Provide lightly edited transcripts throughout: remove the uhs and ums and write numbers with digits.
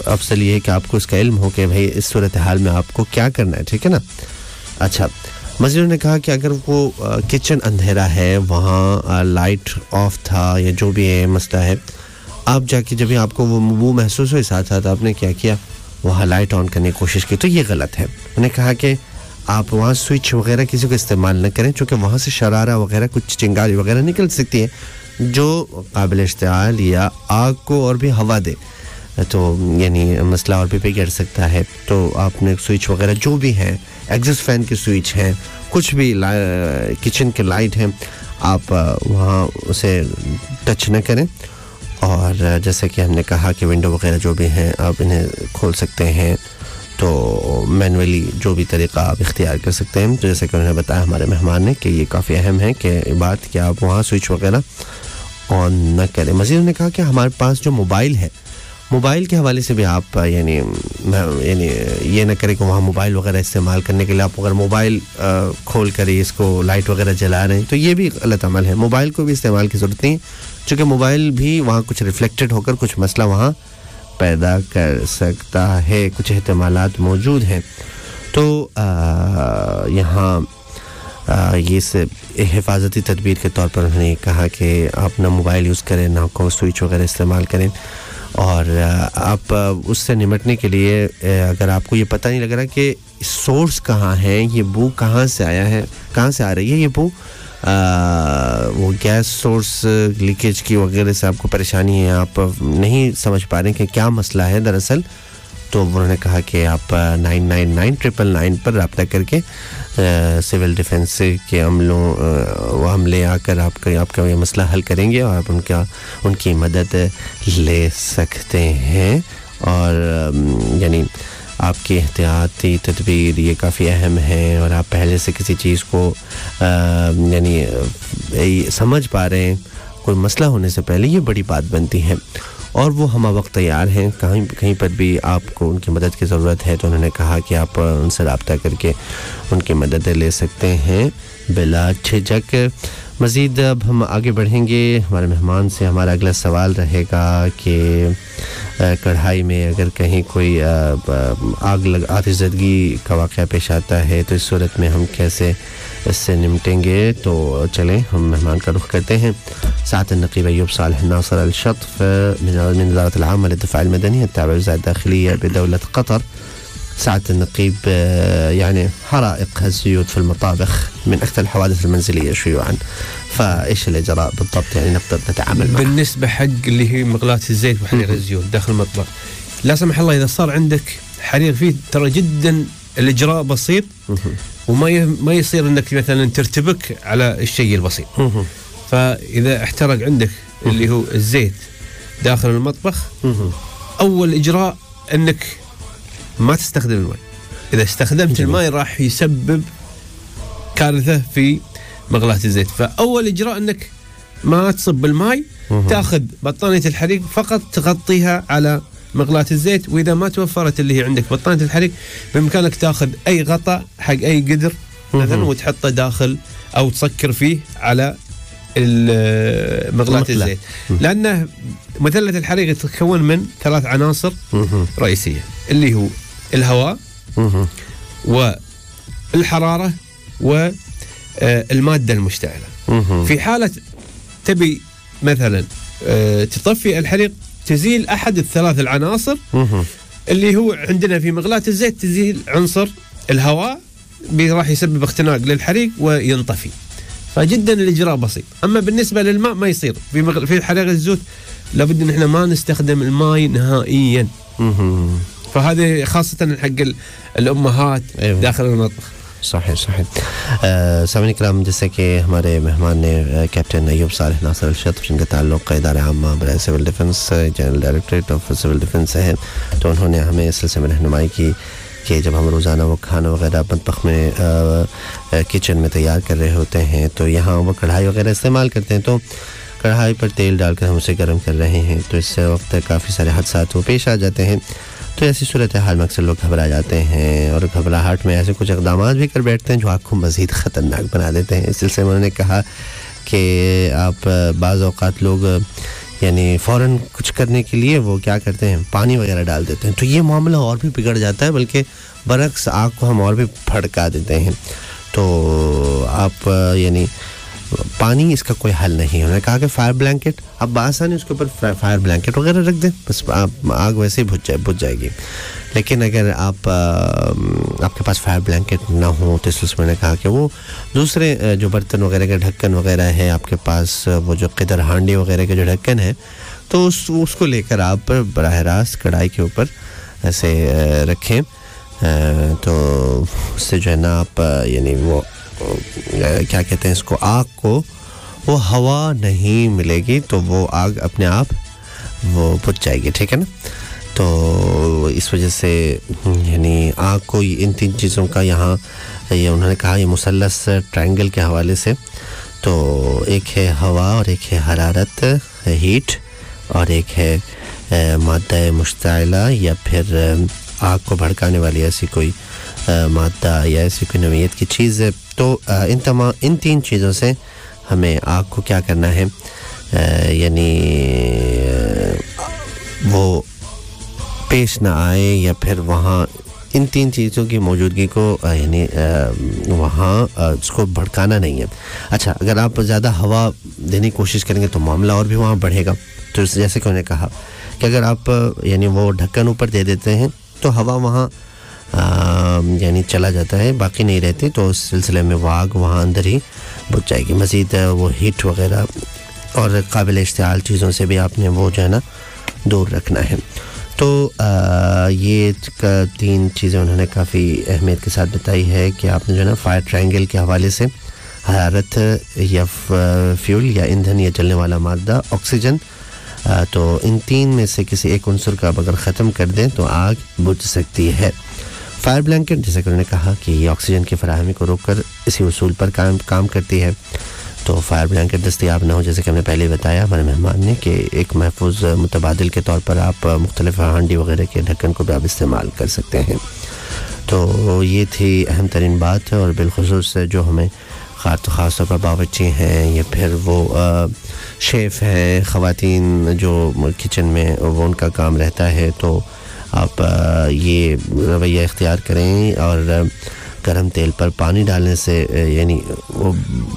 افضل یہ ہے کہ آپ کو اس کا علم ہو کہ بھئی اس صورتحال میں آپ کو کیا کرنا ہے, ٹھیک ہے نا. اچھا, مزید نے کہا کہ اگر وہ کچن اندھیرا ہے, وہاں لائٹ آف تھا یا جو بھی ہے مسئلہ ہے, آپ جا کے جب آپ کو وہ محسوس ہوئی ساتھ ساتھ آپ نے کیا کیا, وہاں لائٹ آن کرنے کی کوشش کی, تو یہ غلط ہے. میں نے کہا کہ آپ وہاں سوئچ وغیرہ کسی کو استعمال نہ کریں, چونکہ وہاں سے شرارہ وغیرہ کچھ چنگاری وغیرہ نکل سکتی ہے جو قابل اشتعال یا آگ کو اور بھی ہوا دے, تو یعنی مسئلہ اور بھی بگڑ سکتا ہے. تو آپ نے سوئچ وغیرہ جو بھی ہیں, ایگزسٹ فین کی سوئچ ہیں, کچھ بھی کچن کے لائٹ ہیں, آپ وہاں اسے ٹچ نہ کریں. اور جیسے کہ ہم نے کہا کہ ونڈو وغیرہ جو بھی ہیں آپ انہیں کھول سکتے ہیں, تو مینولی جو بھی طریقہ آپ اختیار کر سکتے ہیں. تو جیسے کہ انہوں نے بتایا ہمارے مہمان نے کہ یہ کافی اہم ہے کہ بات کہ آپ وہاں سوئچ وغیرہ آن نہ کریں. مزید انہوں نے کہا کہ ہمارے پاس جو موبائل ہے, موبائل کے حوالے سے بھی آپ یعنی یہ نہ کریں کہ وہاں موبائل وغیرہ استعمال کرنے کے لیے آپ اگر موبائل کھول کر اس کو لائٹ وغیرہ جلا رہے ہیں, تو یہ بھی غلط عمل ہے. موبائل کو بھی استعمال کی ضرورت نہیں, چونکہ موبائل بھی وہاں کچھ ریفلیکٹڈ ہو کر کچھ مسئلہ وہاں پیدا کر سکتا ہے, کچھ احتمالات موجود ہیں. تو یہاں یہ حفاظتی تدبیر کے طور پر انہوں نے کہا کہ آپ نہ موبائل یوز کریں, نہ کو سوئچ وغیرہ استعمال کریں. اور آپ اس سے نمٹنے کے لیے اگر آپ کو یہ پتہ نہیں لگ رہا کہ سورس کہاں ہے, یہ بو کہاں سے آیا ہے, کہاں سے آ رہی ہے یہ بو, وہ گیس سورس لیکیج کی وغیرہ سے آپ کو پریشانی ہے, آپ نہیں سمجھ پا رہے ہیں کہ کیا مسئلہ ہے دراصل, تو انہوں نے کہا کہ آپ 999999 پر رابطہ کر کے سول ڈیفنس کے عملے آ کر آپ کا یہ مسئلہ حل کریں گے, اور آپ ان کی مدد لے سکتے ہیں. اور یعنی آپ کی احتیاطی تدبیر یہ کافی اہم ہے, اور آپ پہلے سے کسی چیز کو یعنی سمجھ پا رہے ہیں, کوئی مسئلہ ہونے سے پہلے, یہ بڑی بات بنتی ہے. اور وہ ہمہ وقت تیار ہیں, کہیں پر بھی آپ کو ان کی مدد کی ضرورت ہے تو انہوں نے کہا کہ آپ ان سے رابطہ کر کے ان کی مدد لے سکتے ہیں بلا جھجک. مزید اب ہم آگے بڑھیں گے, ہمارے مہمان سے ہمارا اگلا سوال رہے گا کہ کڑھائی میں اگر کہیں کوئی آتشزدگی کا واقعہ پیش آتا ہے تو اس صورت میں ہم کیسے اس سے نمٹیں گے. تو چلیں ہم مہمان کا رخ کرتے ہیں. سعادة النقيب أيوب صالح الناصر الشطف من الوزارة العامة للدفاع المدني التابع للوزارة الداخلية بدولة قطر. سعادة النقيب يعني حرائق الزيوت في المطابخ من أكثر الحوادث المنزلية شيوعا, فإيش الإجراء بالضبط يعني نقدر نتعامل معه؟ بالنسبة حق اللي هي مغلاة الزيت وحريق الزيوت داخل المطبخ, لا سمح الله إذا صار عندك حريق فيه ترى جدا الإجراء بسيط, وما يصير إنك مثلا ترتبك على الشيء البسيط. فإذا احترق عندك اللي هو الزيت داخل المطبخ, أول إجراء إنك ما تستخدم الماء. إذا استخدمت الماء راح يسبب كارثة في مغلاة الزيت. فأول إجراء إنك ما تصب الماء, تأخذ بطانية الحريق فقط تغطيها على مغلاة الزيت. وإذا ما توفرت اللي هي عندك بطانية الحريق, بإمكانك تأخذ أي غطاء حق أي قدر مثلا وتحطه داخل أو تسكر فيه على مغلاة الزيت, لأنه مثلث الحريق يتكون من 3 عناصر رئيسية اللي هو الهواء والحرارة والمادة المشتعلة. في حالة تبي مثلا تطفي الحريق, تزيل أحد ال3 العناصر اللي هو عندنا في مغلاة الزيت, تزيل عنصر الهواء راح يسبب اختناق للحريق وينطفي. فجدا الإجراء بسيط. أما بالنسبة للماء ما يصير في حريق الزيوت, لابد إن إحنا ما نستخدم الماء نهائيا. فهذا خاصة حق الأمهات داخل المطبخ. صحیح. سامعین کرام, جیسے کہ ہمارے مہمان نے کیپٹن ایوب صالح ناصر الشطف جن کا تعلق ادارہ عامہ برائے civil defence general directorate of civil defence ہے, تو انہوں نے ہمیں اس سلسلے میں رہنمائی کی کہ جب ہم روزانہ وہ کھانا وغیرہ مطبخ میں کچن میں تیار کر رہے ہوتے ہیں تو یہاں وہ کڑھائی وغیرہ استعمال کرتے ہیں, تو کڑھائی پر تیل ڈال کر ہم اسے گرم کر رہے ہیں, تو اس سے وقت کافی سارے حادثات وہ پیش آ جاتے ہیں. تو ایسی صورتحال میں اکثر لوگ گھبرا جاتے ہیں, اور گھبراہٹ میں ایسے کچھ اقدامات بھی کر بیٹھتے ہیں جو آپ کو مزید خطرناک بنا دیتے ہیں. اس سلسلے میں انہوں نے کہا کہ آپ بعض اوقات لوگ یعنی فوراً کچھ کرنے کے لیے وہ کیا کرتے ہیں پانی وغیرہ ڈال دیتے ہیں, تو یہ معاملہ اور بھی بگڑ جاتا ہے, بلکہ برعکس آگ کو ہم اور بھی بھڑکا دیتے ہیں. تو آپ یعنی پانی اس کا کوئی حل نہیں ہے. انہوں نے کہا کہ فائر بلینکٹ, آپ بآسانی اس کے اوپر فائر بلینکٹ وغیرہ رکھ دیں, بس آگ ویسے ہی بجھ جائے گی. لیکن اگر آپ کے پاس فائر بلینکٹ نہ ہو تو اس میں نے کہا کہ وہ دوسرے جو برتن وغیرہ کے ڈھکن وغیرہ ہے آپ کے پاس, وہ جو قدر ہانڈی وغیرہ کے جو ڈھکن ہے, تو اس کو لے کر آپ براہ راست کڑھائی کے اوپر ایسے رکھیں, تو اس سے جو ہے نا آپ یعنی وہ کیا کہتے ہیں اس کو, آگ کو وہ ہوا نہیں ملے گی تو وہ آگ اپنے آپ وہ بجھ جائے گی, ٹھیک ہے نا. تو اس وجہ سے یعنی آگ کو ان تین چیزوں کا یہاں یہ انہوں نے کہا یہ مثلث ٹرائنگل کے حوالے سے, تو ایک ہے ہوا اور ایک ہے حرارت ہیٹ, اور ایک ہے مادہ مشتعلہ یا پھر آگ کو بھڑکانے والی ایسی کوئی مادہ یا ایسی کوئی نوعیت کی چیز ہے. تو ان تین چیزوں سے ہمیں آگ کو کیا کرنا ہے, یعنی وہ پیش نہ آئے یا پھر وہاں ان تین چیزوں کی موجودگی کو یعنی وہاں اس کو بھڑکانا نہیں ہے. اچھا, اگر آپ زیادہ ہوا دینے کی کوشش کریں گے تو معاملہ اور بھی وہاں بڑھے گا. تو جیسے کہ انہوں نے کہا کہ اگر آپ یعنی وہ ڈھکن اوپر دے دیتے ہیں تو ہوا وہاں یعنی چلا جاتا ہے, باقی نہیں رہتی, تو اس سلسلے میں وہ آگ وہاں اندر ہی بجھ جائے گی. مزید وہ ہیٹ وغیرہ اور قابل اشتعال چیزوں سے بھی آپ نے وہ جو ہے نا دور رکھنا ہے. تو یہ تین چیزیں انہوں نے کافی اہمیت کے ساتھ بتائی ہے کہ آپ نے جو ہے نا فائر ٹرائنگل کے حوالے سے حرارت یا فیول یا ایندھن یا جلنے والا مادہ آکسیجن, تو ان تین میں سے کسی ایک عنصر کا اگر ختم کر دیں تو آگ بجھ سکتی ہے. فائر بلینکٹ جیسے کہ انہوں نے کہا کہ یہ آکسیجن کی فراہمی کو روک کر اسی اصول پر کام کرتی ہے. تو فائر بلینکٹ دستیاب نہ ہو, جیسے کہ ہم نے پہلے بتایا ہمارے مہمان نے, کہ ایک محفوظ متبادل کے طور پر آپ مختلف ہانڈی وغیرہ کے ڈھکن کو بھی آپ استعمال کر سکتے ہیں. تو یہ تھی اہم ترین بات, اور بالخصوص جو ہمیں خاص طور پر باورچی ہیں یا پھر وہ شیف ہیں, خواتین جو کچن میں وہ ان کا کام رہتا ہے, تو آپ یہ رویہ اختیار کریں اور گرم تیل پر پانی ڈالنے سے یعنی وہ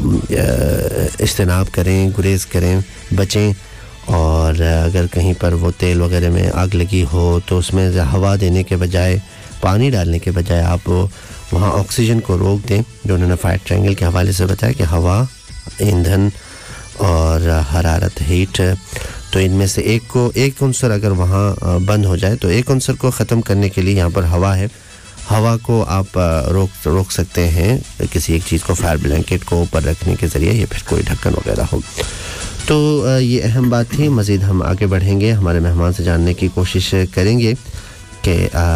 اجتناب کریں, گریز کریں, بچیں. اور اگر کہیں پر وہ تیل وغیرہ میں آگ لگی ہو تو اس میں ہوا دینے کے بجائے, پانی ڈالنے کے بجائے آپ وہاں آکسیجن کو روک دیں, جو انہوں نے فائر ٹرائنگل کے حوالے سے بتایا کہ ہوا, ایندھن اور حرارت ہیٹ, تو ان میں سے ایک عنصر اگر وہاں بند ہو جائے تو ایک عنصر کو ختم کرنے کے لیے یہاں پر ہوا ہے, ہوا کو آپ روک سکتے ہیں کسی ایک چیز کو فائر بلینکٹ کو اوپر رکھنے کے ذریعے یا پھر کوئی ڈھکن وغیرہ ہو. تو یہ اہم بات تھی. مزید ہم آگے بڑھیں گے, ہمارے مہمان سے جاننے کی کوشش کریں گے کہ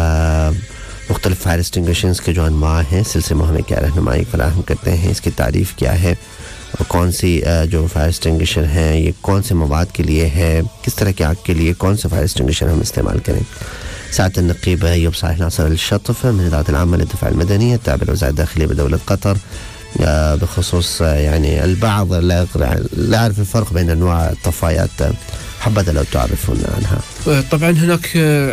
مختلف فائر ایکسٹنگوشرز کے جو انواع ہیں سلسلے میں ہمیں کیا رہنمائی فراہم کرتے ہیں, اس کی تعریف کیا ہے, اور کون سی جو فائر ایکسٹنگوشر ہیں یہ کون سے مواد کے لیے ہے, کس طرح کی آگ کے لیے کون سے فائر ایکسٹنگوشر ہم استعمال کریں. سعادة النقيب أيوب صالح ناصر الشطف من الإدارة العامة للدفاع المدني التابع للوزارة الداخلية بدولة قطر, بخصوص يعني البعض لا يعرف الفرق بين أنواع الطفايات, حبذا لو تعرفون عنها. طبعا هناك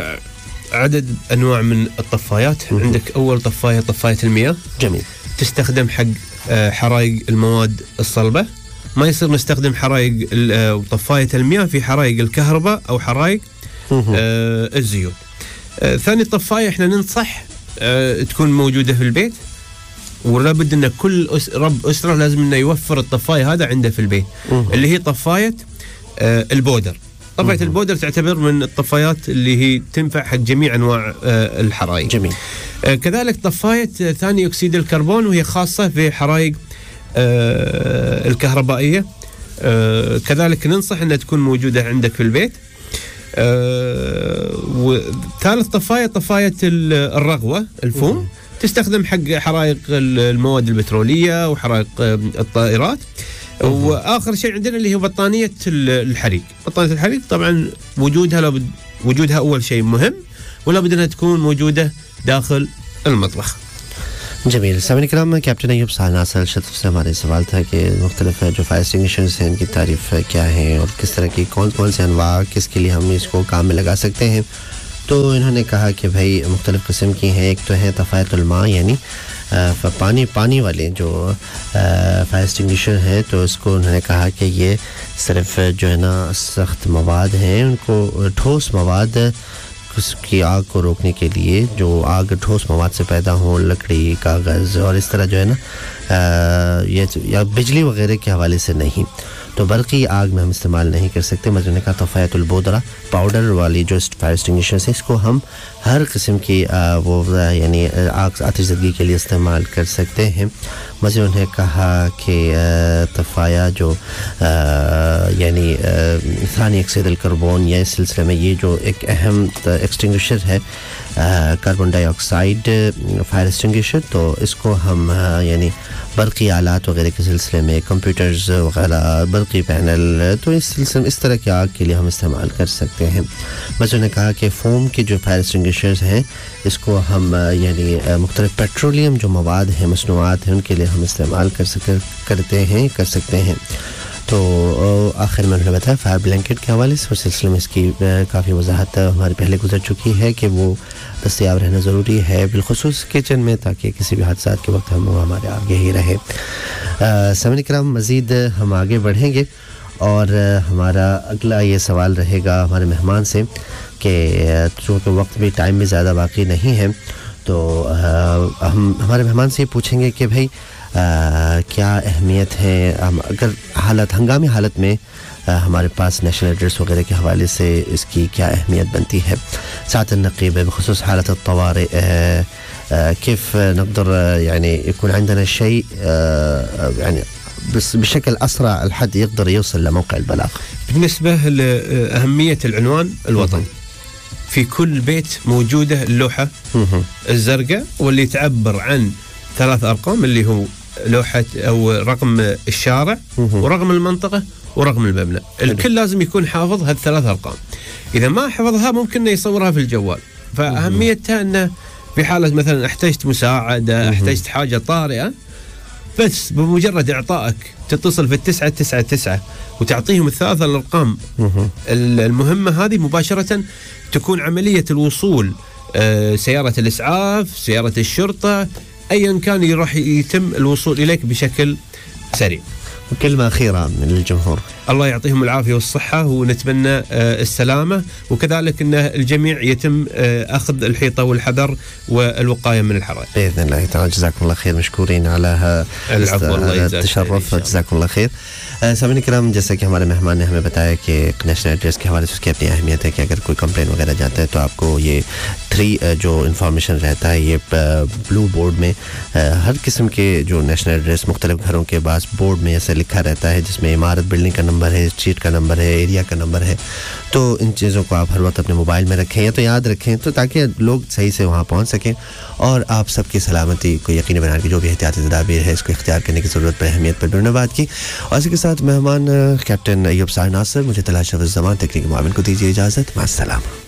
عدد أنواع من الطفايات. عندك أول طفاية المياه, جميل, تستخدم حق حرائق المواد الصلبة. ما يصير نستخدم حرائق طفاية المياه في حرائق الكهرباء أو حرائق الزيوت. ثاني طفاية احنا ننصح تكون موجودة في البيت, ولا بد ان كل رب أسرة لازم انه يوفر الطفاية هذا عنده في البيت, اللي هي طفاية البودر. طفاية البودر تعتبر من الطفايات اللي هي تنفع حق جميع انواع الحرائق. جميل. كذلك طفاية ثاني اكسيد الكربون, وهي خاصة في حرائق الكهربائية. كذلك ننصح انها تكون موجودة عندك في البيت. وثالث طفاية الرغوة الفوم, تستخدم حق حرائق المواد البترولية وحرائق الطائرات. وآخر شيء عندنا اللي هي بطانية الحريق. بطانية الحريق طبعا وجودها أول شيء مهم, ولا بد أنها تكون موجودة داخل المطبخ. जमील सामने कराम में कैप्टन अय्यूब नासिर शतफ से हमारे सवाल था कि मुख्तलिफ जो फायर एक्सटिंग्विशर्स हैं इनकी तारीफ़ क्या है और किस तरह की कौन कौन से अनवा किसके लिए हम इसको काम में लगा सकते हैं। तो इन्होंने कहा कि भाई मुख्तलिफ किस्म की हैं, एक तो है तफ़ायतुल मा यानी पानी वाले जो फायर एक्सटिंग्विशर हैं, तो इसको उन्होंने कहा कि ये सिर्फ जो है ना सख्त मवाद हैं, उनको ठोस मवाद की आग को रोकने के लिए, जो आग ठोस मवाद से पैदा हो, लकड़ी, कागज़ और इस तरह जो है ना ये या बिजली वगैरह के हवाले से नहीं, तो बरक़ी आग में हम इस्तेमाल नहीं कर सकते। मजून का तफ़ायतुल बोदरा पाउडर वाली जो फायर एक्सटिंग्विशर्स है, इसको हम हर किस्म की वो यानी आग आतिशज़दगी के लिए इस्तेमाल कर सकते हैं। मजून ने कहा कि तफ़ाया जो यानी थानी अक्सीदुल कार्बन या इस सिलसिले में ये जो एक अहम एक्सटिंग्विशर है कार्बन डाइऑक्साइड फायर एक्सटिंग्विशर, तो इसको हम यानी बरक़ी आलात वगैरह के सिलसिले में कंप्यूटर्स वगैरह बरक़ी पैनल, तो इस सिलसिले में इस तरह की आग के लिए हम इस्तेमाल कर सकते हैं। बस उन्होंने कहा कि फ़ोम के जो फायर एक्सटिंग्विशर्स हैं इसको हम यानी मुख्तलिफ पेट्रोलियम जो मवाद हैं, मसनूआत हैं, उनके लिए हम इस्तेमाल कर सकते हैं। तो आखिर में उन्होंने बताया फायर ब्लैंकेट के हवाले से उस सिलसिले में इसकी काफ़ी वजाहत हमारे पहले गुजर चुकी है कि वो दस्तयाब रहना ज़रूरी है बिलखुसूस किचन में, ताकि किसी भी हादसा के वक्त हम वो हमारे आगे ही रहे। सामने कराम मज़ीद हम आगे बढ़ेंगे और हमारा अगला ये सवाल रहेगा हमारे मेहमान से कि चूँकि वक्त भी टाइम भी ज़्यादा बाकी नहीं है, तो हम हमारे मेहमान से पूछेंगे कि भाई क्या अहमियत है अगर हंगामी हालत में हमारे पास नेशनल एड्रेस वगैरह के हवाले से इसकी क्या अहमियत बनती है। साथ नक़ीब बखुसूस हालत तवारे किफ़ नक़दर यानी يكون عندنا شيء يعني بشكل أسرع الحد يقدر يوصل لموقع البلاغ. بالنسبة لأهمية العنوان الوطني، في كل بيت موجودة اللوحة الزرقاء واللي تعبر عن 3 أرقام اللي هو لوحة أو رقم الشارع ورقم المنطقة ورقم المبنى. الكل لازم يكون حافظ هال3 أرقام، إذا ما حفظها ممكن يصورها في الجوال. فأهميتها أنه في حالة مثلا احتجت مساعدة، احتجت حاجة طارئة، بس بمجرد إعطائك تتصل في 999 وتعطيهم ال3 الأرقام المهمة هذه مباشرة تكون عملية الوصول سيارة الإسعاف، سيارة الشرطة، أيا كان راح يتم الوصول إليك بشكل سريع. وكلمة أخيرة من الجمهور. الله يعطيهم العافية والصحة ونتمنى السلامة، وكذلك أن الجميع يتم أخذ الحيطة والحذر والوقاية من الحرائق بإذن الله تعالى. جزاكم الله خير، مشكورين على التشرف، جزاكم الله خير. سامعین کرام، جیسا کہ ہمارے مہمان نے ہمیں بتایا کہ نیشنل ایڈریس کے حوالے سے اس کی اپنی اہمیت ہے کہ اگر کوئی کمپلین وغیرہ جاتا ہے تو آپ کو یہ 3 جو انفارمیشن رہتا ہے، یہ بلو بورڈ میں ہر قسم کے جو نیشنل ایڈریس مختلف گھروں کے بعض بورڈ میں ایسے لکھا رہتا ہے، جس میں عمارت بلڈنگ کا نمبر ہے، اسٹریٹ کا نمبر ہے، ایریا کا نمبر ہے. تو ان چیزوں کو آپ ہر وقت اپنے موبائل میں رکھیں یا تو یاد رکھیں، تو تاکہ لوگ صحیح سے وہاں پہنچ سکیں اور آپ سب کی سلامتی کو یقینی بنانے کی جو بھی احتیاطی تدابیر ہے اس کو اختیار کرنے کی ضرورت پر اہمیت پر انہوں نے بات کی. اور اسی کے ساتھ مہمان کیپٹن ایوب ناصر، مجھے تلاش الزمان تکنیکی معاون کو دیجیے اجازت. مع السلامہ.